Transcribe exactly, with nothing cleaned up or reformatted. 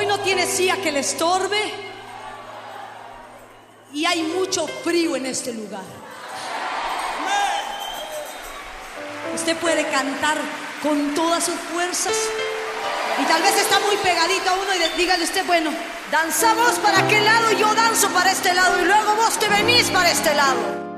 Hoy no tiene silla que le estorbe y hay mucho frío en este lugar. Usted puede cantar con todas sus fuerzas y tal vez está muy pegadito a uno y dígale usted, bueno, danzamos para aquel lado y yo danzo para este lado y luego vos te venís para este lado.